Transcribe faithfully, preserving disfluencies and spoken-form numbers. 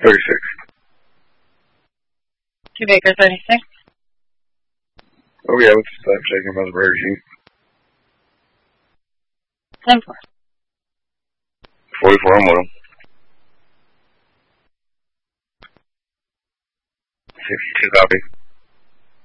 thirty-six. Two Baker, thirty-six. Oh yeah, what's the time checking about the burger sheet? ten four. forty-four on oil. sixty-two copy.